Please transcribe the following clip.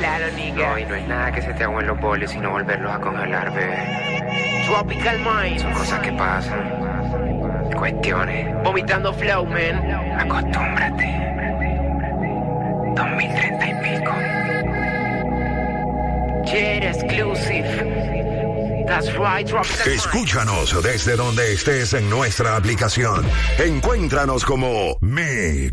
claro, nigga. No, y no es nada que se te agüen los boles, sino volverlos a congelar, bebé. Tropical Minds. Son cosas que pasan. Cuestiones. Vomitando flow, man. Acostúmbrate. 2030 y pico. Jet exclusive. That's right, Tropical Minds. Escúchanos desde donde estés en nuestra aplicación. Encuéntranos como Mix.